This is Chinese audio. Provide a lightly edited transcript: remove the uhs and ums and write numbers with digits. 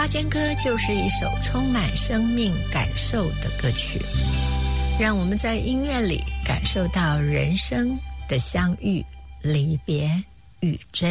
花间歌就是一首充满生命感受的歌曲，让我们在音乐里感受到人生的相遇、离别与真。